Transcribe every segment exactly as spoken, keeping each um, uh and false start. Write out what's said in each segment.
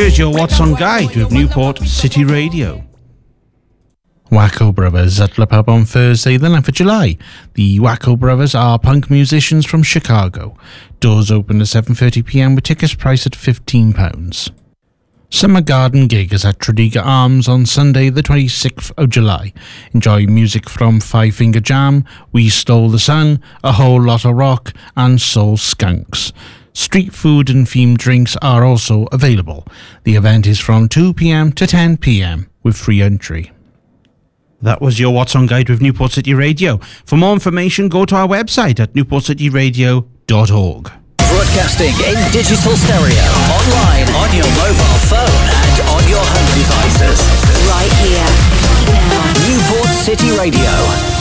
is your What's On Guide with Newport City Radio. Wacko Brothers at the pub on Thursday, the ninth of July. The Wacko Brothers are punk musicians from Chicago. Doors open at seven thirty p m with tickets priced at fifteen pounds. Summer Garden gig is at Tredegar Arms on Sunday the twenty-sixth of July. Enjoy music from Five Finger Jam, We Stole the Sun, A Whole Lot of Rock and Soul Skunks. Street food and themed drinks are also available. The event is from two p m to ten p m with free entry. That was your What's On Guide with Newport City Radio. For more information, go to our website at newport city radio dot org. Broadcasting in digital stereo, online, on your mobile phone and on your home devices. Right here, now. Newport City Radio.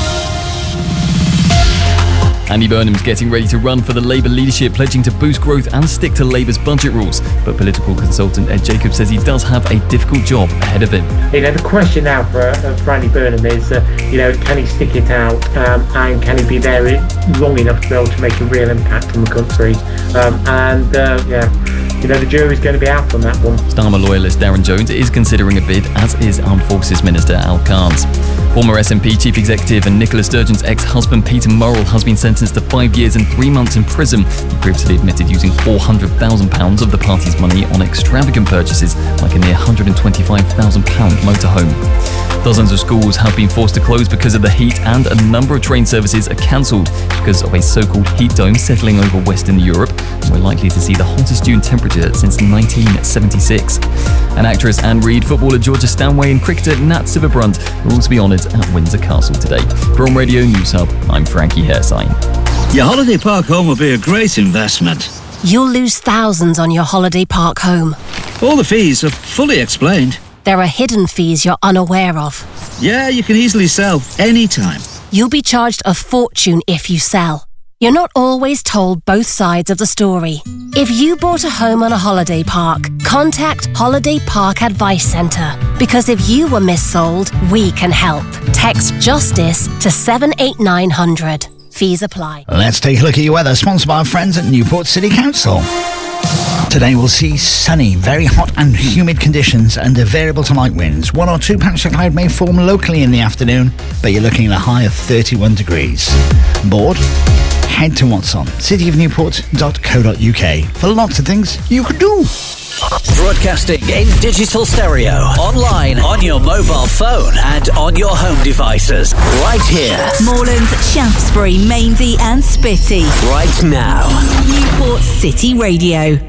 Andy Burnham's getting ready to run for the Labour leadership, pledging to boost growth and stick to Labour's budget rules. But political consultant Ed Jacobs says he does have a difficult job ahead of him. You know, the question now for, uh, for Andy Burnham is, uh, you know, can he stick it out um, and can he be there long enough to be able to make a real impact on the country? Um, and, uh, yeah, you know, the jury's going to be out on that one. Starmer loyalist Darren Jones is considering a bid, as is Armed Forces Minister Al Carnes. Former S N P Chief Executive and Nicola Sturgeon's ex-husband Peter Murrell has been sentenced to five years and three months in prison. He previously admitted using four hundred thousand pounds of the party's money on extravagant purchases, like a near one hundred twenty-five thousand pounds motorhome. Dozens of schools have been forced to close because of the heat, and a number of train services are cancelled because of a so-called heat dome settling over Western Europe. And we're likely to see the hottest June temperature since nineteen seventy-six. And actress Anne Reid, footballer Georgia Stanway and cricketer Nat Sciver-Brunt will also be honoured at Windsor Castle today. For On Radio News Hub, I'm Frankie Hairsign. Your holiday park home will be a great investment. You'll lose thousands on your holiday park home. All the fees are fully explained. There are hidden fees you're unaware of. Yeah, you can easily sell anytime. You'll be charged a fortune if you sell. You're not always told both sides of the story. If you bought a home on a holiday park, contact Holiday Park Advice Centre. Because if you were missold, we can help. Text JUSTICE to seven eight nine hundred. Fees apply. Let's take a look at your weather, sponsored by our friends at Newport City Council. Today we'll see sunny, very hot and humid conditions under variable to light winds. One or two patches of cloud may form locally in the afternoon, but you're looking at a high of thirty-one degrees. Bored? Head to what's on city of newport dot co dot u k for lots of things you could do. Broadcasting in digital stereo, online, on your mobile phone and on your home devices. Right here. Moorlands, Shaftesbury, Mainsey and Spitty. Right now. Newport City Radio.